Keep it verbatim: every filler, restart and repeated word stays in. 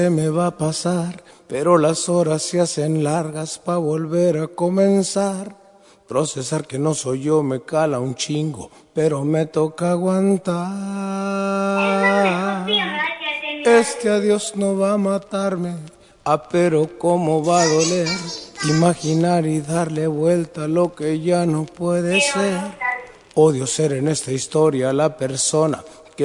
Se me va a pasar, pero las horas se hacen largas pa' volver a comenzar. Procesar que no soy yo me cala un chingo, pero me toca aguantar. Este adiós no va a matarme, ah, pero cómo va a doler. Imaginar y darle vuelta a lo que ya no puede ser. Odio ser en esta historia la persona